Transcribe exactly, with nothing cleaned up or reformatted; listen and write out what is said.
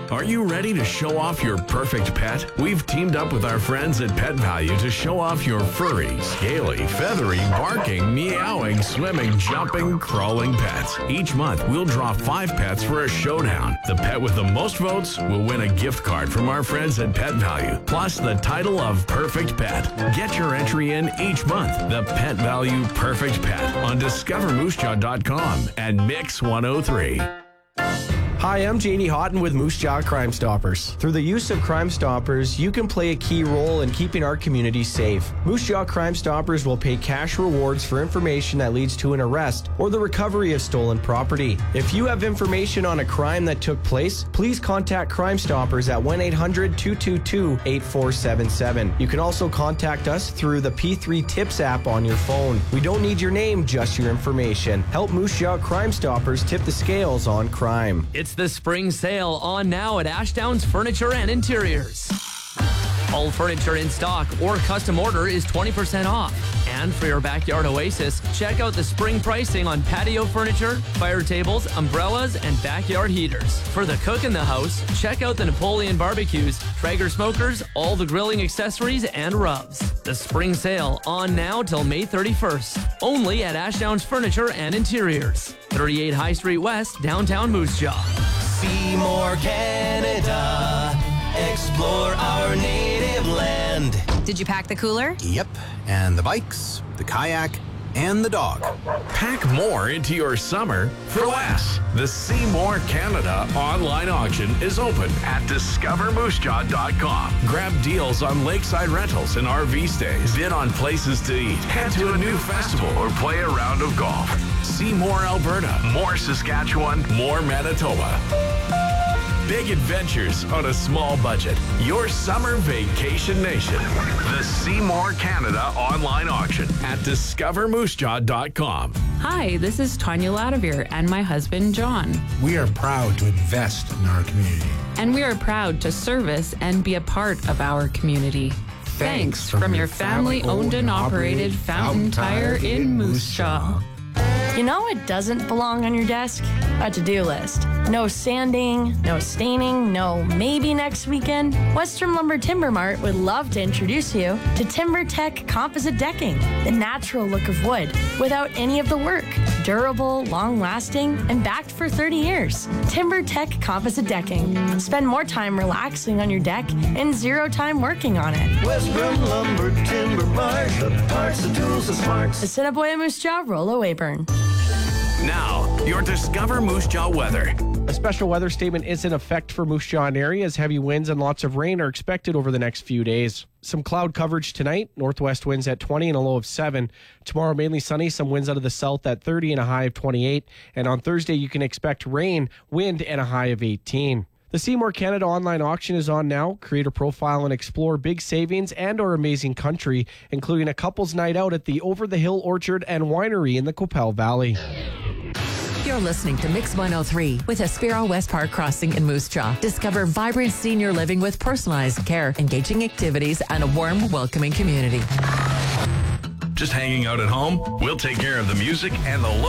Are you ready to show off your perfect pet? We've teamed up with our friends at Pet Value to show off your furry, scaly, feathery, barking, meowing, swimming, jumping, crawling pets. Each month, we'll draw five pets for a showdown. The pet with the most votes will win a gift card from our friends at Pet Value, plus the title of Perfect Pet. Get your entry in each month. The Pet Value Perfect Pet on discover moose jaw dot com and Mix one oh three. Hi, I'm J D Houghton with Moose Jaw Crime Stoppers. Through the use of Crime Stoppers, you can play a key role in keeping our community safe. Moose Jaw Crime Stoppers will pay cash rewards for information that leads to an arrest or the recovery of stolen property. If you have information on a crime that took place, please contact Crime Stoppers at one eight hundred two two two eight four seven seven. You can also contact us through the P three Tips app on your phone. We don't need your name, just your information. Help Moose Jaw Crime Stoppers tip the scales on crime. It's the spring sale on now at Ashdowns Furniture and Interiors. All furniture in stock or custom order is twenty percent off. And for your backyard oasis, check out the spring pricing on patio furniture, fire tables, umbrellas, and backyard heaters. For the cook in the house, check out the Napoleon barbecues, Traeger smokers, all the grilling accessories, and rubs. The spring sale on now till May thirty-first. Only at Ashdowns Furniture and Interiors. thirty-eight High Street West, downtown Moose Jaw. Seymour, Canada. Explore our native land. Did you pack the cooler? Yep, and the bikes, the kayak, and the dog. Pack more into your summer for less. The Seymour Canada online auction is open at discover moose jaw dot com. Grab deals on lakeside rentals and R V stays. Bid on places to eat. Head to a new festival or play a round of golf. See more Alberta, more Saskatchewan, more Manitoba. Big adventures on a small budget. Your summer vacation nation. The Seymour Canada online auction at discover moose jaw dot com. Hi, this is Tanya Ladavere and my husband, John. We are proud to invest in our community. And we are proud to service and be a part of our community. Thanks, Thanks from, from your family-owned and operated Fountain Tire in Moose Jaw. You know what doesn't belong on your desk? A to-do list. No sanding, no staining, no maybe next weekend. Western Lumber Timber Mart would love to introduce you to TimberTech Composite Decking, the natural look of wood without any of the work. Durable, long-lasting, and backed for thirty years. TimberTech Composite Decking. Spend more time relaxing on your deck and zero time working on it. Western Lumber Timber Mart, the parts, the tools, the smarts. Assiniboia Moose Jaw, Rollo Weyburn. Now, your Discover Moose Jaw weather. A special weather statement is in effect for Moose Jaw areas. Heavy winds and lots of rain are expected over the next few days. Some cloud coverage tonight. Northwest winds at twenty and a low of seven. Tomorrow, mainly sunny. Some winds out of the south at thirty and a high of twenty-eight. And on Thursday, you can expect rain, wind, and a high of eighteen. The Seymour Canada online auction is on now. Create a profile and explore big savings and our amazing country, including a couple's night out at the Over the Hill Orchard and Winery in the Qu'Appelle Valley. You're listening to Mix one oh three with Aspiro West Park Crossing in Moose Jaw. Discover vibrant senior living with personalized care, engaging activities, and a warm, welcoming community. Just hanging out at home? We'll take care of the music and the